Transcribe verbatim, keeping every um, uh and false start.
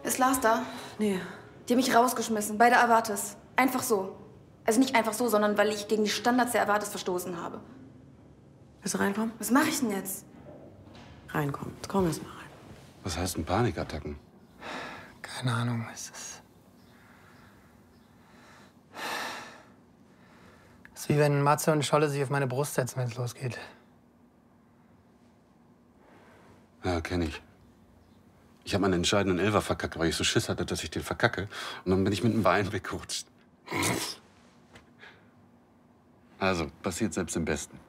Ist Lars da? Nee. Die haben mich rausgeschmissen, bei der Avatis. Einfach so. Also nicht einfach so, sondern weil ich gegen die Standards der Avatis verstoßen habe. Willst du reinkommen? Was mache ich denn jetzt? Reinkommen. Jetzt komm erst mal rein. Was heißt denn Panikattacken? Keine Ahnung, es ist... Es ist wie wenn Matze und Scholle sich auf meine Brust setzen, wenn es losgeht. Ja, kenne ich. Ich habe meinen entscheidenden Elfer verkackt, weil ich so Schiss hatte, dass ich den verkacke. Und dann bin ich mit dem Bein weggerutscht. Also, passiert selbst im Besten.